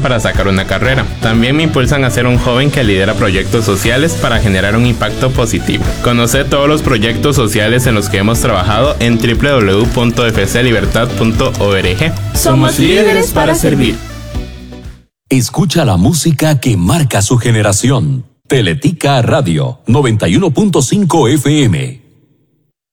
para sacar una carrera. También me impulsan a ser un joven que lidera proyectos sociales para generar un impacto positivo. Conoce todos los proyectos sociales en los que hemos trabajado en www.fclibertad.org. Somos líderes para servir. Escucha la música que marca su generación. Teletica Radio 91.5 FM.